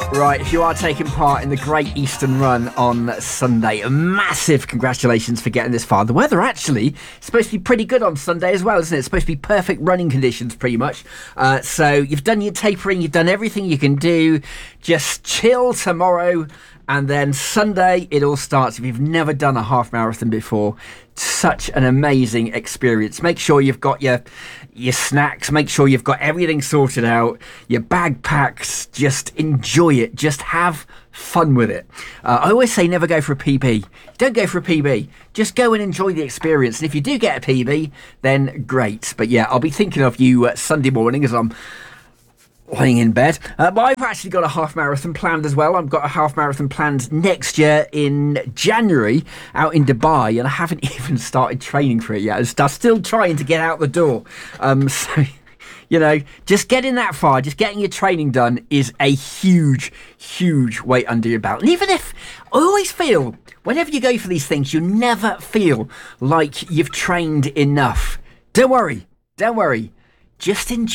Right, if you are taking part in the Great Eastern Run on Sunday, a massive congratulations for getting this far. The weather actually is supposed to be pretty good on Sunday as well, isn't it? It's supposed to be perfect running conditions pretty much. So you've done your tapering, you've done everything you can do. Just chill tomorrow, and then Sunday it all starts. If you've never done a half marathon before, such an amazing experience. Make sure you've got your snacks, make sure you've got everything sorted out, your bag packed. Just enjoy it, just have fun with it. I always say never go for a PB. Don't go for a PB, just go and enjoy the experience, and if you do get a PB, then great. But yeah, I'll be thinking of you Sunday morning as I'm lying in bed. But I've actually got a half marathon planned as well. I've got a half marathon planned next year in January out in Dubai, and I haven't even started training for it yet. I'm still trying to get out the door. So, you know, just getting that far, just getting your training done is a huge, huge weight under your belt. And even if, I always feel, whenever you go for these things, you never feel like you've trained enough. Don't worry. Just enjoy